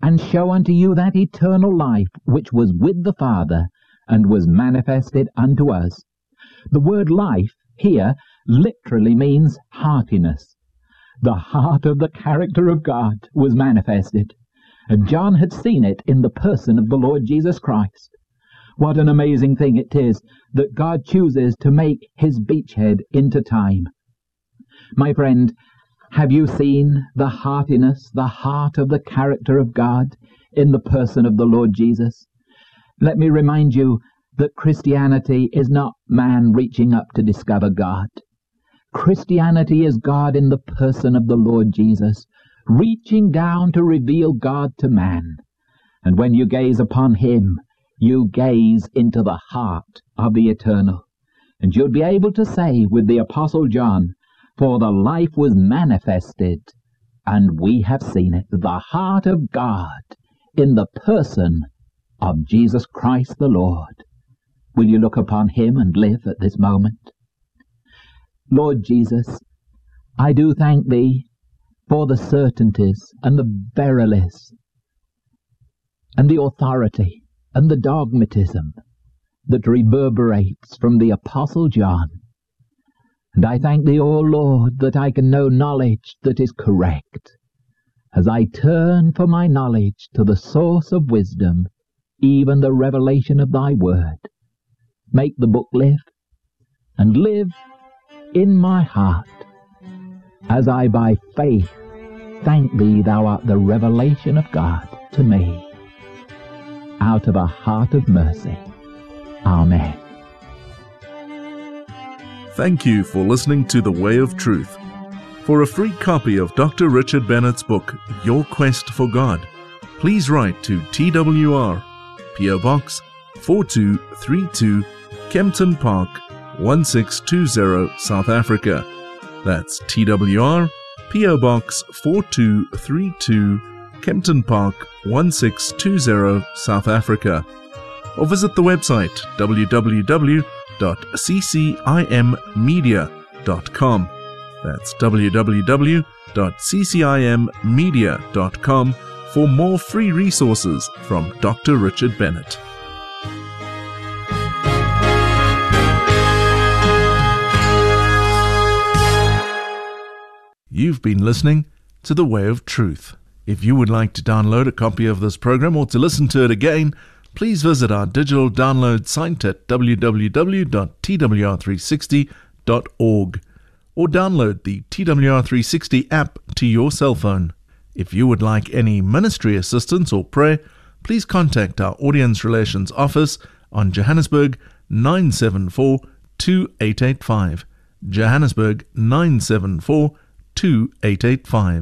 and show unto you that eternal life which was with the Father, and was manifested unto us. The word life here literally means heartiness. The heart of the character of God was manifested, and John had seen it in the person of the Lord Jesus Christ. What an amazing thing it is that God chooses to make his beachhead into time. My friend, have you seen the heartiness, the heart of the character of God in the person of the Lord Jesus? Let me remind you that Christianity is not man reaching up to discover God. Christianity is God in the person of the Lord Jesus, reaching down to reveal God to man. And when you gaze upon him, you gaze into the heart of the eternal. And you'll be able to say with the Apostle John, "For the life was manifested, and we have seen it," the heart of God in the person of Jesus Christ the Lord. Will you look upon him and live at this moment? Lord Jesus, I do thank thee for the certainties and the verilities and the authority and the dogmatism that reverberates from the Apostle John. And I thank thee, O Lord, that I can know knowledge that is correct, as I turn for my knowledge to the source of wisdom, even the revelation of thy word. Make the book live, and live in my heart, as I by faith thank thee thou art the revelation of God to me, out of a heart of mercy. Amen. Thank you for listening to The Way of Truth. For a free copy of Dr. Richard Bennett's book, Your Quest for God, please write to TWR, P.O. Box 4232, Kempton Park, 1620, South Africa. That's TWR, P.O. Box 4232, Kempton Park, 1620, South Africa. Or visit the website www.ccimmedia.com. That's www.ccimmedia.com for more free resources from Dr. Richard Bennett. You've been listening to The Way of Truth. If you would like to download a copy of this program or to listen to it again, please visit our digital download site at www.twr360.org or download the TWR360 app to your cell phone. If you would like any ministry assistance or prayer, please contact our Audience Relations Office on Johannesburg 974 2885. Johannesburg 974 2885.